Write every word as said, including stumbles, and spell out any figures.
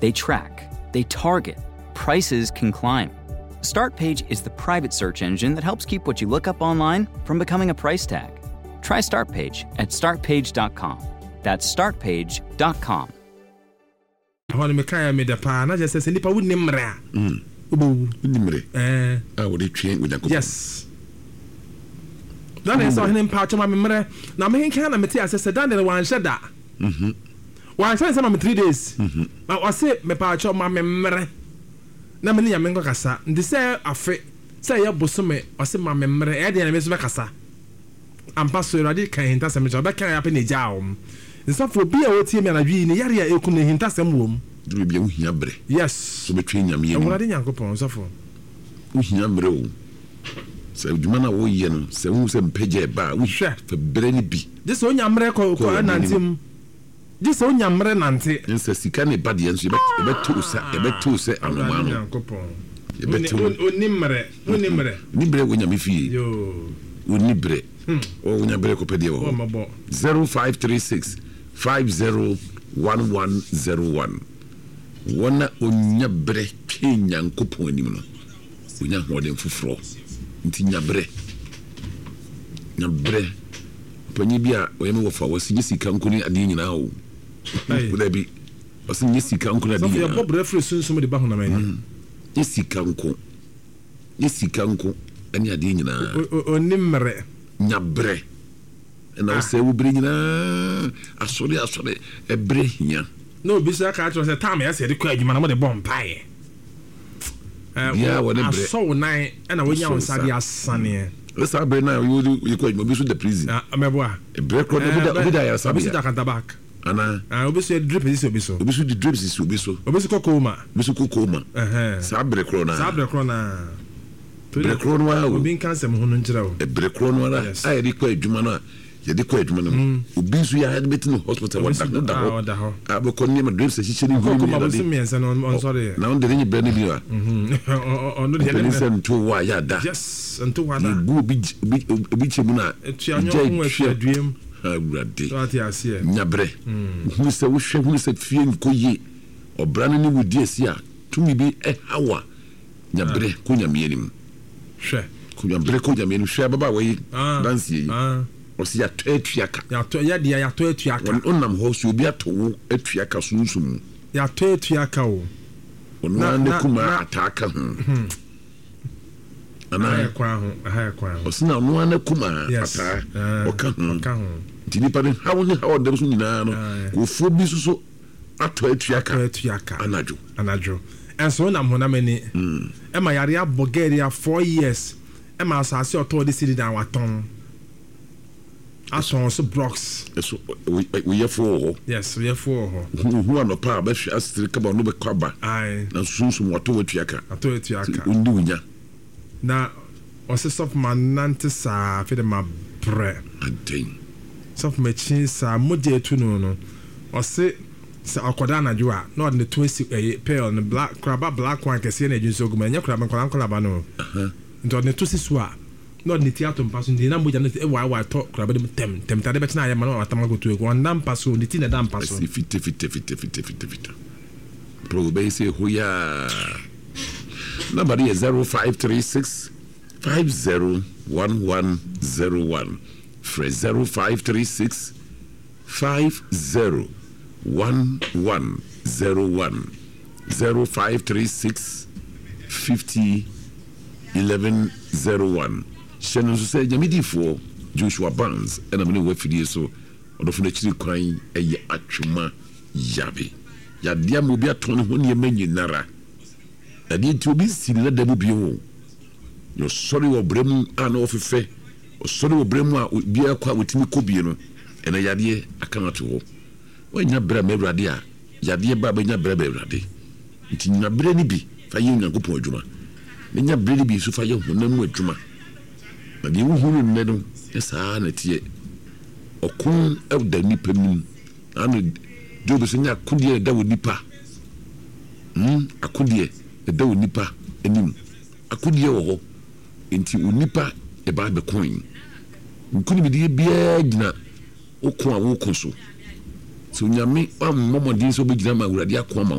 They track, they target, prices can climb. StartPage is the private search engine that helps keep what you look up online from becoming a price tag. Try StartPage at start page dot com. That's start page dot com. Hon me kaya me da pa na just say nipa wonni mra. Mm. Obo wonni mre. Eh. Ah, wo de twen wo Jacob. Yes. Dan is so hin pa chama me mre. Na me hin kana me ti asese dan de wan sheda. Mhm. Wan sheda sama me three days. Mhm. Ma o se me pa chama me mre. Na me ni yame ngo kasa. Ndi se afe se ye bosome o se ma me mre. E de na me so be kasa. Ampa so radi kan hinta se me jo be kan ya pe ne jaom. Nsa fo bi a wotie me na dwi ni yare ya ekum ne hinta sem wom. Dwi bia wo hia bre. Yes. So be twen nyame yem. Awurade nyankopon nsa fo. Wo hia bre o. Se dwuma na wo ye no, se wo se mpege ba, wo hwe fa bre ni bi. Je so nyamre ko ko nantim. Je so nyamre nante. Nsa sika ne ba de enso be be to sa, e be to se anoma no. Nyankopon. E be to. Onimre, onimre. Ni bre wo nyame fie. Yo. Oni bre. O wo nyamre ko pede wo. zero five three six five zero one one zero one. Wona onya bre twe nyankopon anim no. Onya hoden foforo. Nti nyabre. Nyabre. Panyi bia oyeme wo fa wasi sika nkuni ade nyina o. Ko da bi. Wasi nye sika nkuni ade. So ya bob reference sunsun de ba hona mani. Nye sika nko. Nye sika nko ani ade nyina. Onimre. Nyabre. Na wo se wo bre nyina asore asore ebre hia. No bi so aka atro se time ya se de kwa adwuma na mo de bomb pae. Eh yeah, what a bre. So nine and we nya onsa de asane. Let's have bre na you you kwa adwuma bi so the prison. Ah mebo a. E bre kro de bi da ya sabe. Obi so da back. Ana. Ah obi so drip is obi so. Obi so the drips is obi so. Obi so kokoma. Obi so kokoma. Eh eh. Sa bre kro na. Sa bre kro na. Bre kro no wa. Obi kan sem ho no nkira o. E bre kro no na. Ai de kwa adwuma na. Ye de kwa adwuma no. Obi so ya admit no hospital what that da ho. Da ho. Ah be ko ni ma drips se chichiri go ni. Kokoma so me ense no on sorry. Na on de ni bre ni bi wa. Mhm. On no de ni sem to wa ya da. Yes, unto wa da. Go bi bi chemu na. Tuanyo ho aduam. Awurade. So ati ase. Nyabre. Hu se wo hwe hu se fie nkoye. Obra no ni wudi ase a tumi bi e hawa. Nyabre ko nyame anim. Hwe. Ko nyabre ko nyame anim hwe baba we dance yi. Ah. O se ya to atuaka. Ya to ya dia ya to atuaka. Onam ho so obi ato atuaka sunsum. Ya to atuaka o. Ono ne kuma ataka ho. Ana kwa ho, aha kwa ho. O se na ono ne kuma ata. O ka ho. Ka ho. Tini pa ne hawo ne hawo dem so nyina no. Ko fo bi so ato atuaka. Ato atuaka. Anajo. Anajo. Enso na mo na mani. Mm. E ma yare abogeria four years. E ma asase oto de sidi dan waton. Aso so blocks. Eso we ye for. Yes, we ye for. Who are no pa be hwe asiri ka ba no be kwaba. Ai. Na sunsun wato watuaka. Ato atuaka. Undi unya. Na ose sof man nante sa fe de ma bre. Adin. Sof me chin sa moje etu no no. Ose sa akoda na jo a na ode twenty eh pale no black crab black one kese na ejun so guma nya crab nkola nkola ba no. Aha. Ndo ne to sisu a no ne tiato mpaso ndi na moja no e wa wa to crab de tem tem tade be na ya ma no atama go to ego ndam paso ndi ti na dam paso. Fite fite fite fite fite fite. Probe se hoya. Number is zero five three six five zero one one zero one. Phrase zero five three six five zero one one zero one. Zero five three six fifty eleven zero one. Shannon say Yamidi for Joshua Barnes and I'm going to wait so or the furniture crying a achuma yabe. Yadia will be a ton when you menu nara. I need to be seen let them be home. You're sorry or brim and off fe or sorry or brim would be a quite with me cobiano and a yadia I cannot walk. When your brame radia, yadia babina brebe radi. It's in your brainy be for you and go juma. Then your brainy be so for you no more juma. But you who medal, yes, I net yet. Or coon out the nipping and do the singer could ye that would nipper. Hm, I could ye. Da wo nipa anim akudie wo ho enti wo nipa e ba be coin nkuni bi de bia gina wo ko a wo ko so so nyame am momodin so be gina ma wurade akoma